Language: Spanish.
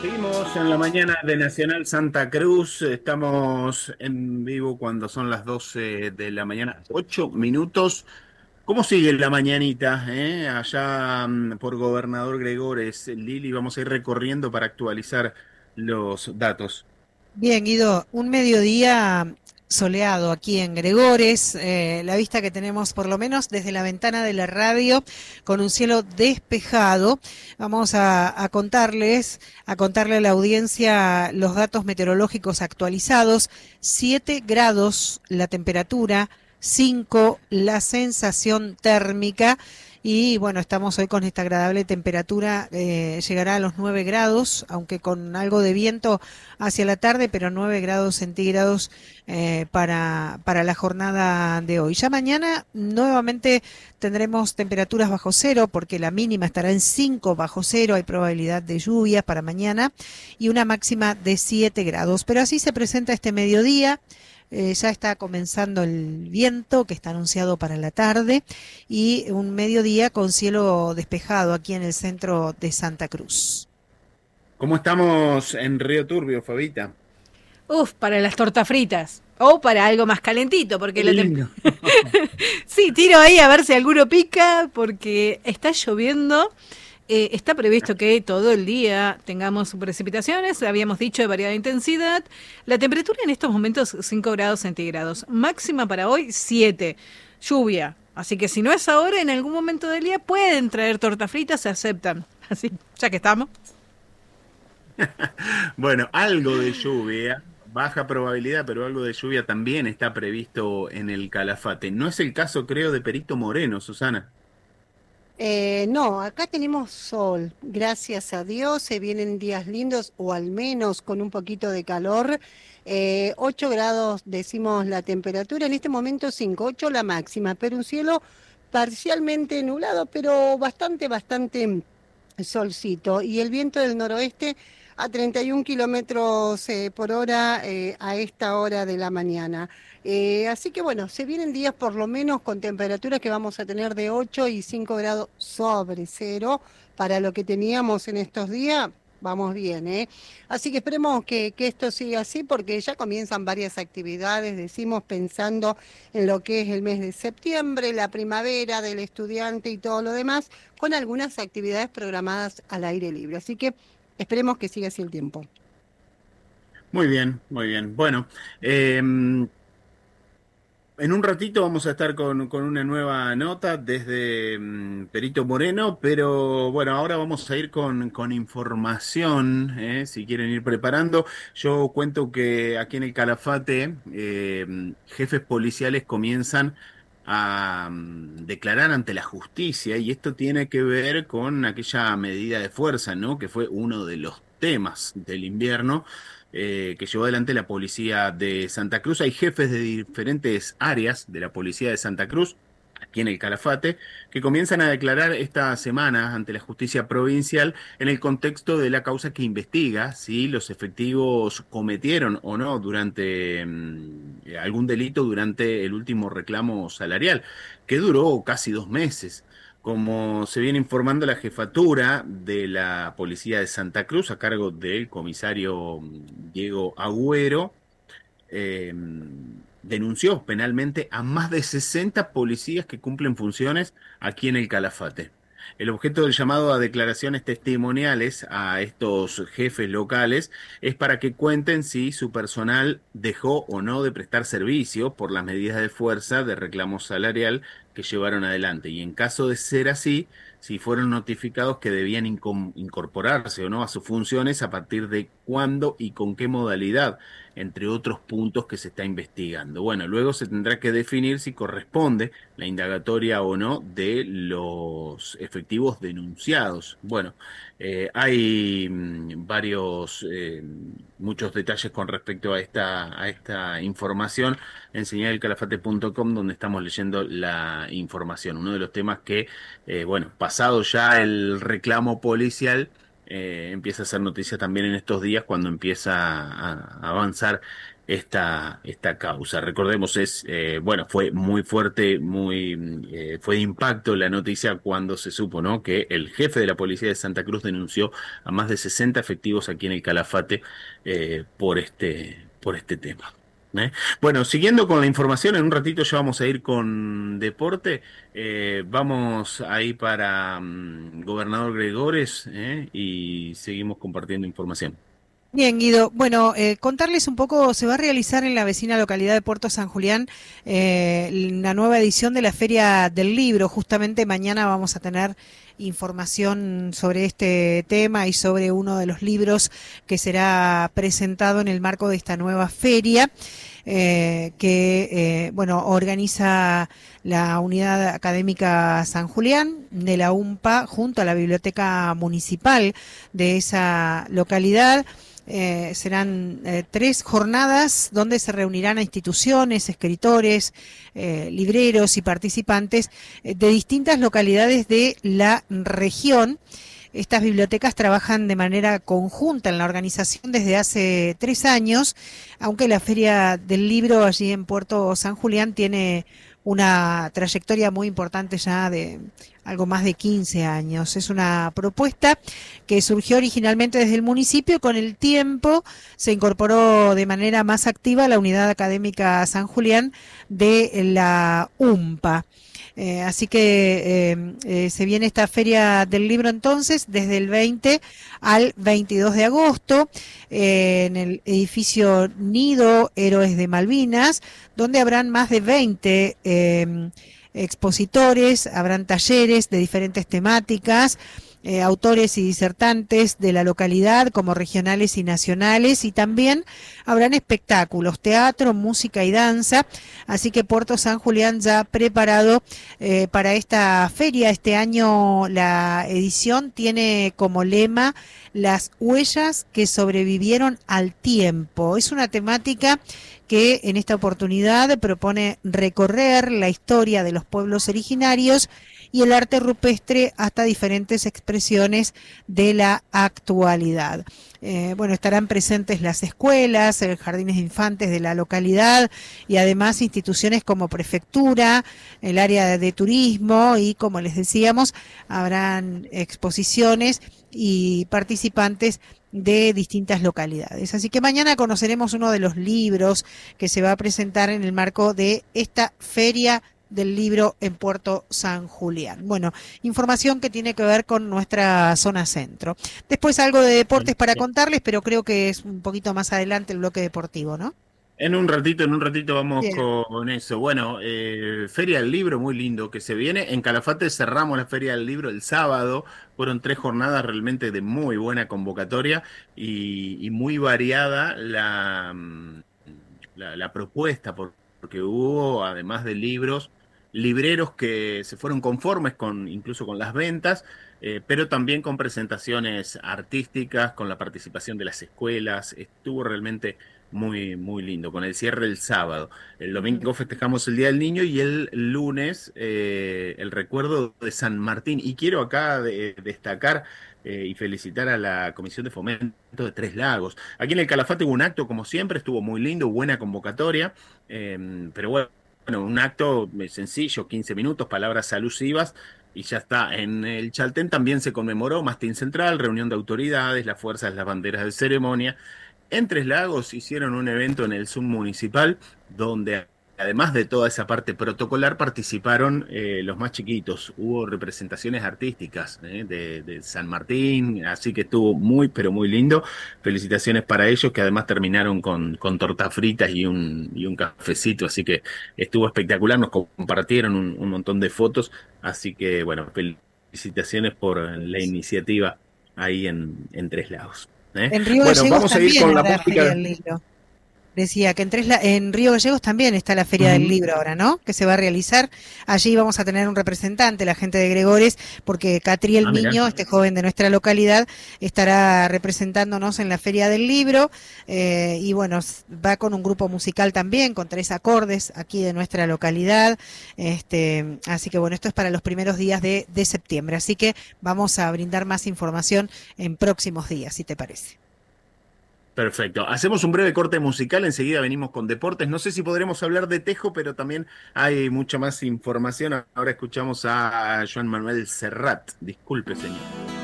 Seguimos en la mañana de Nacional Santa Cruz. Estamos en vivo cuando son las 12 de la mañana, 8 minutos. ¿Cómo sigue la mañanita, allá por Gobernador Gregores? Lili, vamos a ir recorriendo para actualizar los datos. Bien, Guido, un mediodía soleado aquí en Gregores, la vista que tenemos por lo menos desde la ventana de la radio con un cielo despejado. Vamos a contarles, a contarle a la audiencia los datos meteorológicos actualizados. 7 grados la temperatura, 5 la sensación térmica. Y bueno, estamos hoy con esta agradable temperatura, llegará a los 9 grados, aunque con algo de viento hacia la tarde, pero 9 grados centígrados para la jornada de hoy. Ya mañana nuevamente tendremos temperaturas bajo cero, porque la mínima estará en 5 bajo cero, hay probabilidad de lluvias para mañana, y una máxima de 7 grados. Pero así se presenta este mediodía. Ya está comenzando el viento que está anunciado para la tarde y un mediodía con cielo despejado aquí en el centro de Santa Cruz. ¿Cómo estamos en Río Turbio, Fabita? Uf, para las tortas fritas. O para algo más calentito, Qué porque lindo. sí, tiro ahí a ver si alguno pica, porque está lloviendo. Está previsto que todo el día tengamos precipitaciones, habíamos dicho de variada intensidad. La temperatura en estos momentos 5 grados centígrados. Máxima para hoy 7. Lluvia. Así que si no es ahora, en algún momento del día pueden traer tortas fritas, se aceptan. Así, ya que estamos. Bueno, algo de lluvia, baja probabilidad, pero algo de lluvia también está previsto en el Calafate. No es el caso, creo, de Perito Moreno, Susana. No, acá tenemos sol, gracias a Dios, se vienen días lindos o al menos con un poquito de calor. 8 grados decimos la temperatura, en este momento 5, 8 la máxima, pero un cielo parcialmente nublado, pero bastante solcito. Y el viento del noroeste a 31 kilómetros por hora a esta hora de la mañana. Así que bueno, se vienen días por lo menos con temperaturas que vamos a tener de 8 y 5 grados sobre cero. Para lo que teníamos en estos días, vamos bien, ¿eh? Así que esperemos que esto siga así porque ya comienzan varias actividades, decimos, pensando en lo que es el mes de septiembre, la primavera del estudiante y todo lo demás, con algunas actividades programadas al aire libre. Así que esperemos que siga así el tiempo. Muy bien, muy bien. Bueno, en un ratito vamos a estar con una nueva nota desde Perito Moreno, pero bueno, ahora vamos a ir con información, si quieren ir preparando. Yo cuento que aquí en el Calafate, jefes policiales comienzan a declarar ante la justicia y esto tiene que ver con aquella medida de fuerza, ¿no? Que fue uno de los temas del invierno que llevó adelante la policía de Santa Cruz. Hay jefes de diferentes áreas de la policía de Santa Cruz, aquí en el Calafate, que comienzan a declarar esta semana ante la justicia provincial en el contexto de la causa que investiga si los efectivos cometieron o no durante algún delito durante el último reclamo salarial, que duró casi 2 meses. Como se viene informando la jefatura de la policía de Santa Cruz a cargo del comisario Diego Agüero, eh, denunció penalmente a más de 60 policías que cumplen funciones aquí en el Calafate. El objeto del llamado a declaraciones testimoniales a estos jefes locales es para que cuenten si su personal dejó o no de prestar servicio por las medidas de fuerza de reclamo salarial que llevaron adelante. Y en caso de ser así, si fueron notificados que debían incorporarse o no a sus funciones, a partir de cuándo y con qué modalidad, entre otros puntos que se está investigando. Bueno, luego se tendrá que definir si corresponde la indagatoria o no de los efectivos denunciados. Bueno, hay muchos detalles con respecto a esta información en señalcalafate.com, donde estamos leyendo la información. Uno de los temas que, bueno, pasado ya el reclamo policial, empieza a ser noticia también en estos días cuando empieza a avanzar esta causa. Recordemos, bueno, fue muy fuerte, fue de impacto la noticia cuando se supo, ¿no?, que el jefe de la policía de Santa Cruz denunció a más de 60 efectivos aquí en el Calafate por este tema. ¿Eh? Bueno, siguiendo con la información, en un ratito ya vamos a ir con deporte. Vamos ahí para Gobernador Gregores, y seguimos compartiendo información. Bien, Guido. Bueno, contarles un poco, se va a realizar en la vecina localidad de Puerto San Julián la nueva edición de la Feria del Libro. Justamente mañana vamos a tener información sobre este tema y sobre uno de los libros que será presentado en el marco de esta nueva feria. Bueno, organiza la Unidad Académica San Julián de la UMPA junto a la Biblioteca Municipal de esa localidad. Serán 3 jornadas donde se reunirán a instituciones, escritores, libreros y participantes de distintas localidades de la región. Estas bibliotecas trabajan de manera conjunta en la organización desde hace 3 años, aunque la Feria del Libro allí en Puerto San Julián tiene una trayectoria muy importante ya de algo más de 15 años. Es una propuesta que surgió originalmente desde el municipio, con el tiempo se incorporó de manera más activa a la Unidad Académica San Julián de la UMPA. Así que se viene esta Feria del Libro entonces desde el 20 al 22 de agosto en el edificio Nido Héroes de Malvinas, donde habrán más de 20 expositores, habrán talleres de diferentes temáticas, autores y disertantes de la localidad como regionales y nacionales, y también habrán espectáculos, teatro, música y danza. Así que Puerto San Julián ya preparado para esta feria. Este año la edición tiene como lema las huellas que sobrevivieron al tiempo. Es una temática que en esta oportunidad propone recorrer la historia de los pueblos originarios y el arte rupestre hasta diferentes expresiones de la actualidad. Bueno, estarán presentes las escuelas, jardines de infantes de la localidad y además instituciones como prefectura, el área de turismo y, como les decíamos, habrán exposiciones y participantes de distintas localidades. Así que mañana conoceremos uno de los libros que se va a presentar en el marco de esta feria del libro en Puerto San Julián. Bueno, información que tiene que ver con nuestra zona centro. Después algo de deportes para contarles, pero creo que es un poquito más adelante el bloque deportivo, ¿no? En un ratito vamos Bien. con eso. Bueno, Feria del Libro, muy lindo que se viene. En Calafate cerramos la Feria del Libro el sábado. Fueron 3 jornadas realmente de muy buena convocatoria y muy variada la propuesta, porque hubo, además de libros, libreros que se fueron conformes incluso con las ventas, pero también con presentaciones artísticas, con la participación de las escuelas. Estuvo realmente muy lindo, con el cierre el sábado. El domingo festejamos el Día del Niño y el lunes el recuerdo de San Martín. Y quiero acá destacar y felicitar a la Comisión de Fomento de Tres Lagos. Aquí en el Calafate hubo un acto, como siempre, estuvo muy lindo, buena convocatoria, pero bueno, un acto sencillo, 15 minutos, palabras alusivas, y ya está. En el Chaltén también se conmemoró Mastín Central, reunión de autoridades, las fuerzas, las banderas de ceremonia. En Tres Lagos hicieron un evento en el Zoom municipal donde, además de toda esa parte protocolar, participaron los más chiquitos. Hubo representaciones artísticas de San Martín, así que estuvo pero muy lindo. Felicitaciones para ellos, que además terminaron con tortas fritas y un cafecito, así que estuvo espectacular. Nos compartieron un montón de fotos, así que bueno, felicitaciones por la iniciativa ahí en Tres Lagos. En Río Bueno, Gallegos vamos a ir también con la habrá Feria música. del Libro. Decía que en Río Gallegos también está la Feria del Ujú. Libro ahora, ¿no? Que se va a realizar. Allí vamos a tener un representante, la gente de Gregores, porque Catriel Ah, mirá. Miño, este joven de nuestra localidad, estará representándonos en la Feria del Libro. Y bueno, va con un grupo musical también, con 3 acordes aquí de nuestra localidad. Así que bueno, esto es para los primeros días de septiembre. Así que vamos a brindar más información en próximos días, si te parece. Perfecto. Hacemos un breve corte musical, enseguida venimos con deportes. No sé si podremos hablar de tejo, pero también hay mucha más información. Ahora escuchamos a Joan Manuel Serrat. Disculpe, señor.